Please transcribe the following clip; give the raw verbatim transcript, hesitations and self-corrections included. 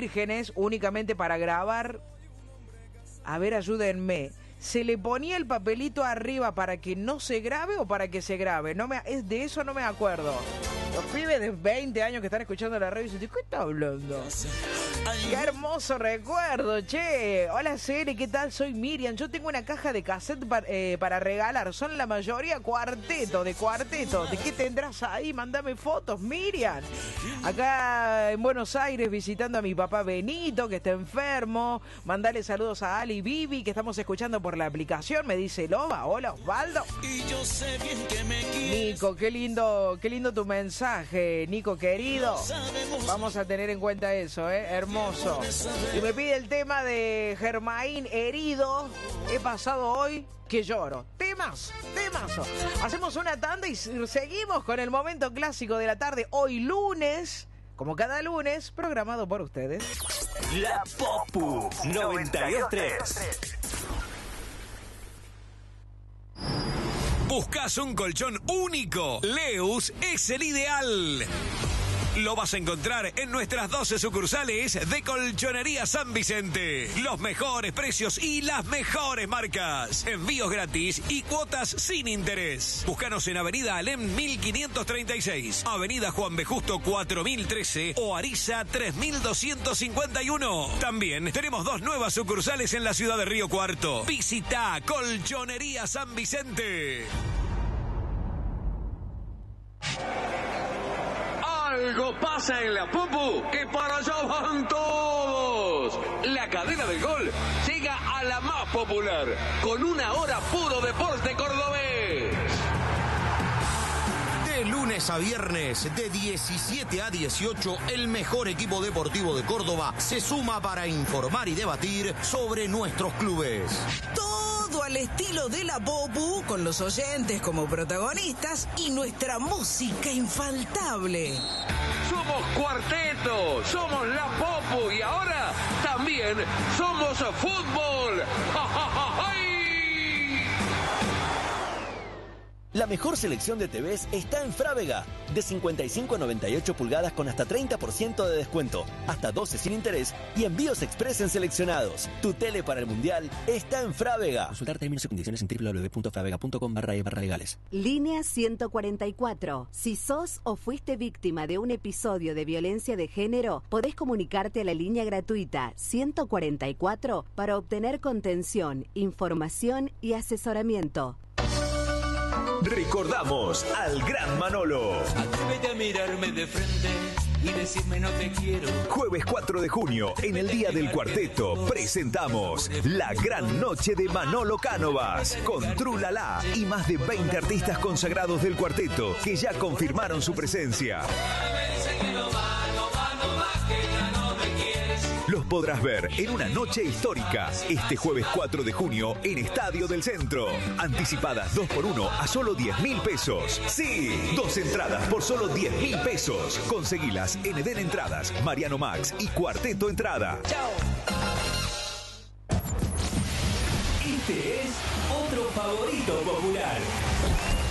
vírgenes únicamente para grabar. A ver, ayúdenme. ¿Se le ponía el papelito arriba para que no se grabe o para que se grabe? No me, es de eso no me acuerdo. Los pibes de veinte años que están escuchando la radio dicen, ¿qué está hablando? Qué hermoso recuerdo, che. Hola, Cere, ¿qué tal? Soy Miriam. Yo tengo una caja de cassette para, eh, para regalar. Son la mayoría cuarteto, de cuarteto. ¿De qué tendrás ahí? Mándame fotos, Miriam. Acá en Buenos Aires visitando a mi papá Benito, que está enfermo. Mandale saludos a Ali y Vivi, que estamos escuchando por la aplicación. Me dice Loba. Hola, Osvaldo. Y yo sé bien que me Nico, qué lindo, qué lindo tu mensaje, Nico querido. Vamos a tener en cuenta eso, ¿eh? Hermoso. Y me pide el tema de Germain, Herido. He pasado hoy que lloro. Temas, temazo. Hacemos una tanda y seguimos con el momento clásico de la tarde. Hoy lunes, como cada lunes, programado por ustedes. La Popu noventa y dos tres. ¿Buscas un colchón único? Leus es el ideal. Lo vas a encontrar en nuestras doce sucursales de Colchonería San Vicente. Los mejores precios y las mejores marcas. Envíos gratis y cuotas sin interés. Búscanos en Avenida Alem mil quinientos treinta y seis, Avenida Juan B. Justo cuatro mil trece o Ariza tres mil doscientos cincuenta y uno. También tenemos dos nuevas sucursales en la ciudad de Río Cuarto. Visita Colchonería San Vicente. Algo pasa en la Popu, que para allá van todos. La cadena del gol llega a la más popular, con una hora puro deporte cordobés. De lunes a viernes, de diecisiete a dieciocho, el mejor equipo deportivo de Córdoba se suma para informar y debatir sobre nuestros clubes. Todo al estilo de la Popu, con los oyentes como protagonistas y nuestra música infaltable. Somos cuarteto, somos la Popu y ahora también somos fútbol. ¡Ja, ja, ja, ja! La mejor selección de T Vs está en Frávega. De cincuenta y cinco a noventa y ocho pulgadas con hasta treinta por ciento de descuento, hasta doce sin interés y envíos express en seleccionados. Tu tele para el Mundial está en Frávega. Consultar términos y condiciones en w w w punto fravega punto com barra e barra legales. Línea ciento cuarenta y cuatro. Si sos o fuiste víctima de un episodio de violencia de género, podés comunicarte a la línea gratuita ciento cuarenta y cuatro para obtener contención, información y asesoramiento. Recordamos al Gran Manolo. Atrévete a mirarme de frente y decirme no te quiero. Jueves cuatro de junio, en el Día del Cuarteto, presentamos La Gran Noche de Manolo Cánovas, con Trulala y más de veinte artistas consagrados del cuarteto que ya confirmaron su presencia. Los podrás ver en una noche histórica este jueves cuatro de junio en Estadio del Centro. Anticipadas dos por uno a solo diez mil pesos. Sí, dos entradas por solo diez mil pesos. Conseguilas en Eden Entradas, Mariano Max y Cuarteto Entrada. Chao. Este es otro favorito popular.